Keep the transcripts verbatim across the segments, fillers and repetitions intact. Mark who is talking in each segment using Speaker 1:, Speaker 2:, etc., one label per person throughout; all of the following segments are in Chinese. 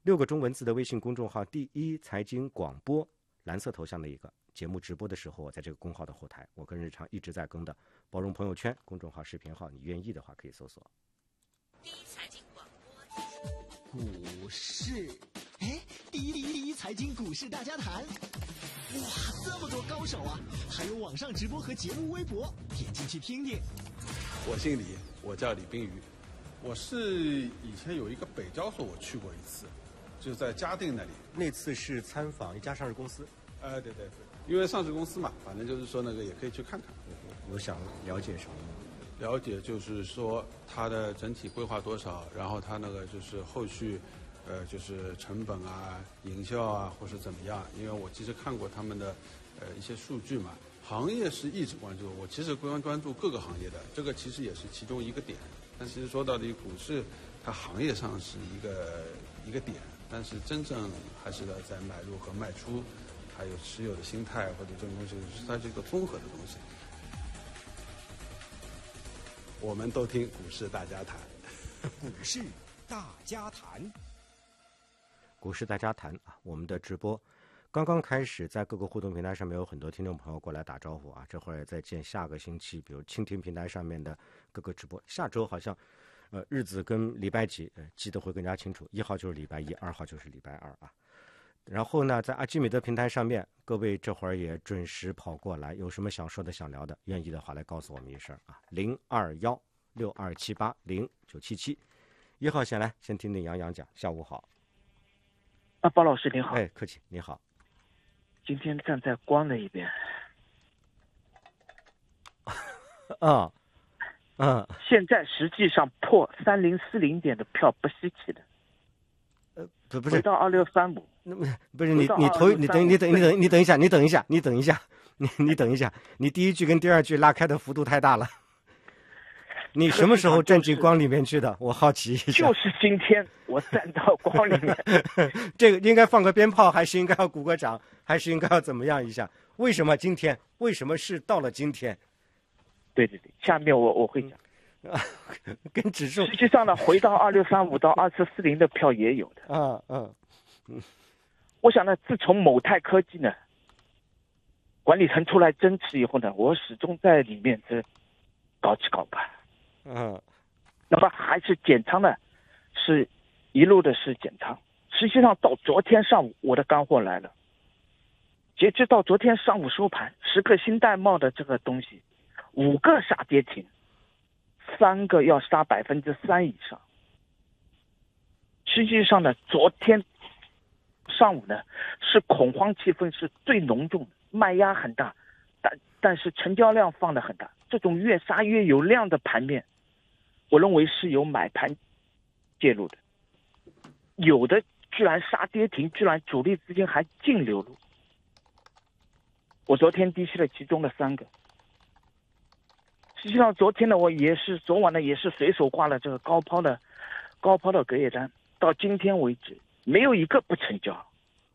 Speaker 1: 六个中文字的微信公众号第一财经广播，蓝色头像的一个节目直播的时候，在这个公号的后台，我跟日常一直在更的包容朋友圈公众号视频号，你愿意的话可以搜索。
Speaker 2: 第一财经广播，股市，哎，第一第一第一财经股市大家谈，哇，这么多高手啊！还有网上直播和节目微博，点进去听听。
Speaker 3: 我姓李，我叫李冰瑜，我是以前有一个北交所，我去过一次，就在嘉定那里。
Speaker 1: 那次是参访一家上市公司。
Speaker 3: 呃，对对对，因为上市公司嘛，反正就是说那个也可以去看看。
Speaker 1: 我想了解什么？
Speaker 3: 了解就是说它的整体规划多少，然后它那个就是后续，呃，就是成本啊、营销啊，或是怎么样。因为我其实看过他们的，呃，一些数据嘛。行业是一直关注，我其实关关注各个行业的，这个其实也是其中一个点。但其实说到底，股市它行业上是一个一个点，但是真正还是要在买入和卖出，还有持有的心态或者这种东西，它是一个综合的东西。我们都听股市大家谈，
Speaker 2: 股市大家谈，
Speaker 1: 股市大家谈啊！我们的直播刚刚开始，在各个互动平台上面有很多听众朋友过来打招呼啊。这会儿也在见下个星期，比如蜻蜓平台上面的各个直播。下周好像，呃，日子跟礼拜几，呃，记得会更加清楚。一号就是礼拜一，二号就是礼拜二啊。然后呢，在阿基米德平台上面，各位这会儿也准时跑过来，有什么想说的、想聊的，愿意的话来告诉我们一声啊，零二幺六二七八零九七七。一号先来，先听听杨洋讲。下午好。
Speaker 4: 啊，包老师您好。
Speaker 1: 哎，客气，你好。
Speaker 4: 今天站在光那一边。
Speaker 1: 啊，嗯。
Speaker 4: 现在实际上破三零四零点的票不稀奇的。
Speaker 1: 呃，不不是。
Speaker 4: 回到二六三五。
Speaker 1: 那么不是你你头你等你等你等你等一下你等一下你等一下你你等一下，你第一句跟第二句拉开的幅度太大了。你什么时候站进光里面去的？我好奇一下。
Speaker 4: 就是今天我站到光里面。
Speaker 1: 这个应该放个鞭炮，还是应该要鼓个掌，还是应该要怎么样一下？为什么今天？为什么是到了今天？
Speaker 4: 对对对，下面我我会讲。
Speaker 1: 啊，跟指数
Speaker 4: 实际上呢，回到二六三五到二四四零的票也有的。
Speaker 1: 啊嗯嗯。
Speaker 4: 我想呢，自从某泰科技呢管理层出来增持以后呢，我始终在里面这搞起搞吧。
Speaker 1: 嗯，
Speaker 4: 那么还是减仓呢，是一路的是减仓。实际上到昨天上午，我的干货来了。截至到昨天上午收盘，时刻新戴帽的这个东西，五个杀跌停，三个要杀百分之三以上。实际上呢，昨天上午呢是恐慌气氛是最浓重的，卖压很大，但但是成交量放得很大。这种越杀越有量的盘面，我认为是有买盘介入的，有的居然杀跌停，居然主力资金还净流入。我昨天低吸了其中的三个。实际上昨天呢，我也是昨晚呢也是随手挂了这个高抛的高抛的隔夜单，到今天为止没有一个不成交。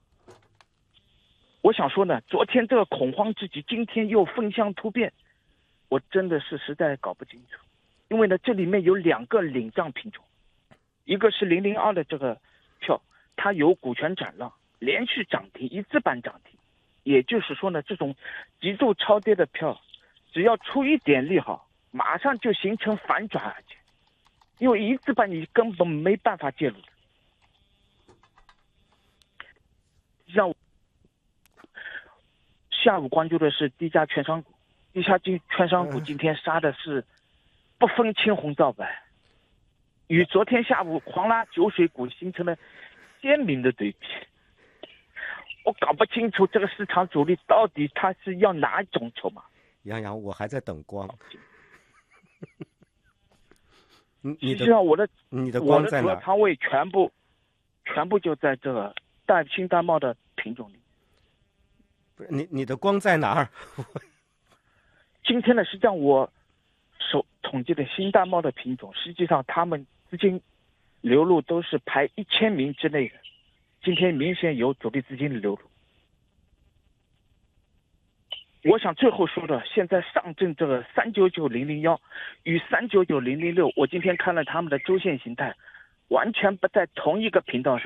Speaker 4: 我想说呢，昨天这个恐慌之极，今天又风向突变，我真的是实在搞不清楚。因为呢，这里面有两个领涨品种，一个是零零二的这个票，它有股权转让，连续涨停，一字板涨停。也就是说呢，这种极度超跌的票，只要出一点利好，马上就形成反转而去，因为一字板你根本没办法介入的。像下午关注的是低价券商股，低价券商股今天杀的是不分青红皂白，与昨天下午狂拉酒水股形成了鲜明的对比。我搞不清楚这个市场主力到底他是要哪种筹码。
Speaker 1: 杨洋，我还在等光。
Speaker 4: 实际上我的
Speaker 1: 你的光在哪？
Speaker 4: 我的主要仓位全部全部就在这个戴新戴帽的品种里。
Speaker 1: 不是你你的光在哪儿？
Speaker 4: 今天呢，实际上我手统计的新戴帽的品种，实际上他们资金流入都是排一千名之内的。今天明显有主力资金的流入。我想最后说的，现在上证这个三九九零零幺与三九九零零六，我今天看了他们的周线形态，完全不在同一个频道上。